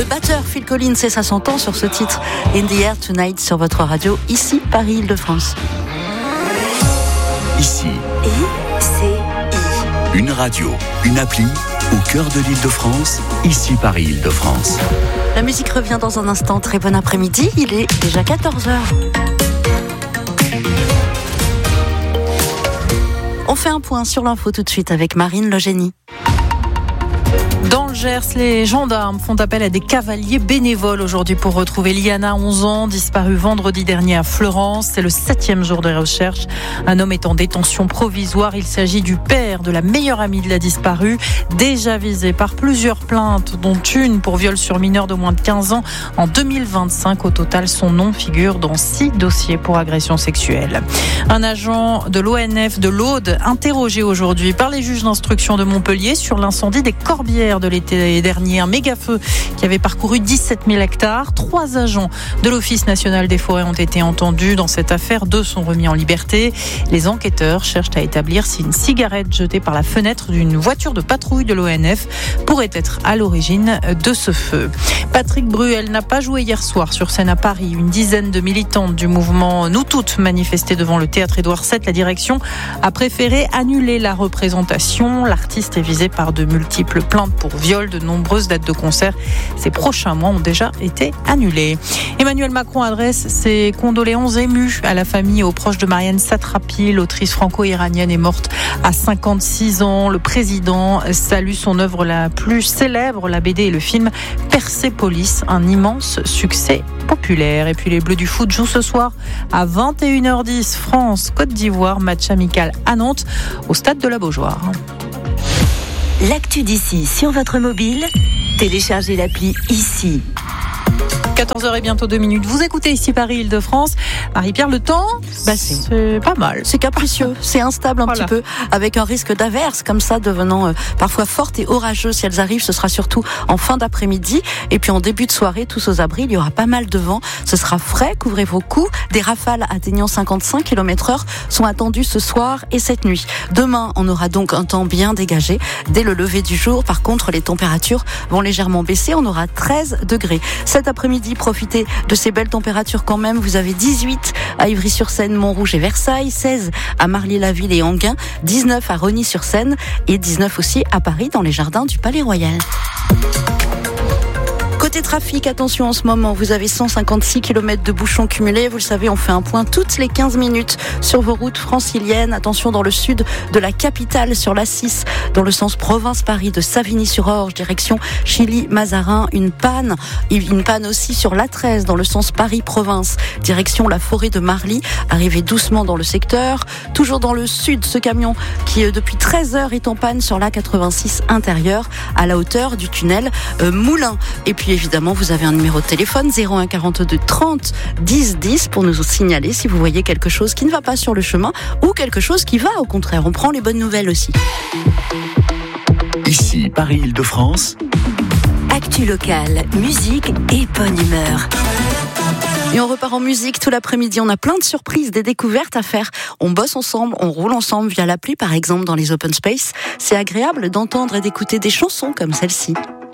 batteur Phil Collins et ça s'entend sur ce titre In the Air Tonight sur votre radio, ici Paris-Île-de-France. Ici, une radio, une appli au cœur de l'Île-de-France, ici Paris-Île-de-France. La musique revient dans un instant, très bon après-midi, il est déjà 14h. On fait un point sur l'info tout de suite avec Marine Legénie. Dans le Gers, les gendarmes font appel à des cavaliers bénévoles aujourd'hui pour retrouver Liana, 11 ans, disparue vendredi dernier à Fleurance. C'est le 7e jour de recherche. Un homme est en détention provisoire. Il s'agit du père de la meilleure amie de la disparue, déjà visé par plusieurs plaintes, dont une pour viol sur mineur de moins de 15 ans en 2025. Au total, son nom figure dans 6 dossiers pour agression sexuelle. Un agent de l'ONF de l'Aude, interrogé aujourd'hui par les juges d'instruction de Montpellier sur l'incendie des Corbières de l'été dernier, un méga-feu qui avait parcouru 17 000 hectares. 3 agents de l'Office national des forêts ont été entendus dans cette affaire. 2 sont remis en liberté. Les enquêteurs cherchent à établir si une cigarette jetée par la fenêtre d'une voiture de patrouille de l'ONF pourrait être à l'origine de ce feu. Patrick Bruel n'a pas joué hier soir sur scène à Paris. Une dizaine de militantes du mouvement Nous Toutes manifestaient devant le théâtre Édouard VII. La direction a préféré annuler la représentation. L'artiste est visé par de multiples plaintes pour viol. De nombreuses dates de concert ces prochains mois ont déjà été annulées. Emmanuel Macron adresse ses condoléances émues à la famille et aux proches de Marianne Satrapi. L'autrice franco-iranienne est morte à 56 ans. Le président salue son œuvre la plus célèbre, la BD et le film Persépolis, un immense succès populaire. Et puis les Bleus du foot jouent ce soir à 21h10 France-Côte d'Ivoire, match amical à Nantes au stade de la Beaujoire. L'actu d'ici sur votre mobile, téléchargez l'appli Ici. 14h et bientôt 2 minutes. Vous écoutez ici Paris-Île-de-France. Marie-Pierre, le temps, c'est pas mal. C'est capricieux, c'est instable un petit peu, avec un risque d'averse comme ça devenant parfois forte et orageuse. Si elles arrivent, ce sera surtout en fin d'après-midi. Et puis en début de soirée, tous aux abris, il y aura pas mal de vent. Ce sera frais, couvrez vos coups. Des rafales atteignant 55 km/h sont attendues ce soir et cette nuit. Demain, on aura donc un temps bien dégagé. Dès le lever du jour, par contre, les températures vont légèrement baisser. On aura 13 degrés. Cet après-midi, profitez de ces belles températures quand même. Vous avez 18 à Ivry-sur-Seine, Montrouge et Versailles, 16 à Marly-la-Ville et Enghien, 19 à Rosny-sur-Seine et 19 aussi à Paris dans les jardins du Palais Royal. Côté trafic, attention en ce moment, vous avez 156 km de bouchons cumulés. Vous le savez, on fait un point toutes les 15 minutes sur vos routes franciliennes. Attention dans le sud de la capitale, sur l'A6, dans le sens province-Paris de Savigny-sur-Orge, direction Chilly-Mazarin. Une panne aussi sur l'A13, dans le sens Paris-Province, direction la forêt de Marly. Arrivez doucement dans le secteur. Toujours dans le sud, ce camion qui depuis 13 heures est en panne sur l'A86 intérieur, à la hauteur du tunnel Moulin. Et puis évidemment, vous avez un numéro de téléphone 01 42 30 10 10 pour nous signaler si vous voyez quelque chose qui ne va pas sur le chemin ou quelque chose qui va au contraire. On prend les bonnes nouvelles aussi. Ici, Paris-Île-de-France. Actu locale, musique et bonne humeur. Et on repart en musique tout l'après-midi. On a plein de surprises, des découvertes à faire. On bosse ensemble, on roule ensemble via l'appli, par exemple dans les open space. C'est agréable d'entendre et d'écouter des chansons comme celle-ci.